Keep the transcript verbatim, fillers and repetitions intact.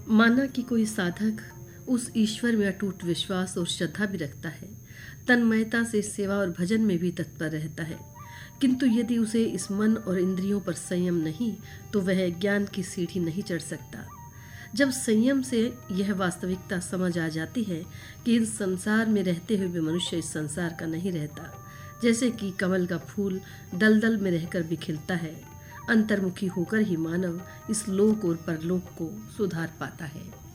माना कि कोई साधक उस ईश्वर में अटूट विश्वास और श्रद्धा भी रखता है, तन्मयता से सेवा और भजन में भी तत्पर रहता है, किंतु यदि उसे इस मन और इंद्रियों पर संयम नहीं तो वह ज्ञान की सीढ़ी नहीं चढ़ सकता। जब संयम से यह वास्तविकता समझ आ जाती है कि इस संसार में रहते हुए भी मनुष्य इस संसार का नहीं रहता, जैसे कि कमल का फूल दलदल में रहकर भी खिलता है, अंतर्मुखी होकर ही मानव इस लोक और परलोक को सुधार पाता है।